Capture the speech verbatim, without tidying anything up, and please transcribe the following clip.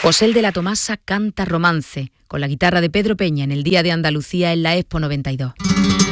Osel de la Tomasa canta Romance, con la guitarra de Pedro Peña en el Día de Andalucía en la Expo noventa y dos.